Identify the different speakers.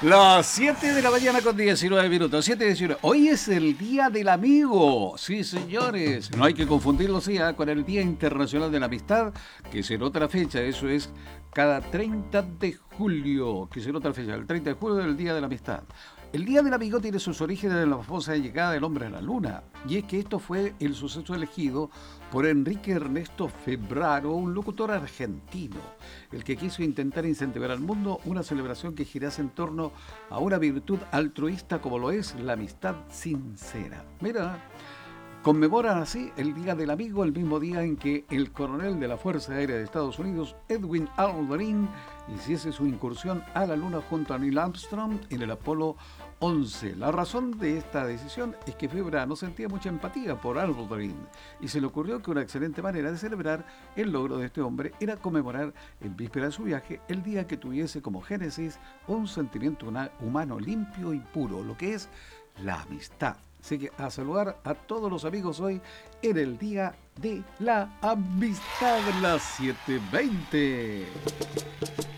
Speaker 1: Las 7 de la mañana con 19 minutos, 7:19. Hoy es el Día del Amigo. Sí, señores. No hay que confundirlo, sí, con el Día Internacional de la Amistad, que es en otra fecha. Eso es cada 30 de julio, que es en otra fecha. El 30 de julio del Día de la Amistad. El Día del Amigo tiene sus orígenes en la famosa llegada del hombre a la luna. Y es que esto fue el suceso elegido por Enrique Ernesto Febraro, un locutor argentino, el que quiso intentar incentivar al mundo una celebración que girase en torno a una virtud altruista como lo es la amistad sincera. Mira, conmemoran así el Día del Amigo, el mismo día en que el coronel de la Fuerza Aérea de Estados Unidos, Edwin Aldrin, hiciese su incursión a la Luna junto a Neil Armstrong en el Apolo 11. La razón de esta decisión es que Febra no sentía mucha empatía por Aldrin y se le ocurrió que una excelente manera de celebrar el logro de este hombre era conmemorar en víspera de su viaje el día que tuviese como génesis un sentimiento humano limpio y puro, lo que es la amistad. Así que a saludar a todos los amigos hoy en el Día de la Amistad, las 7:20.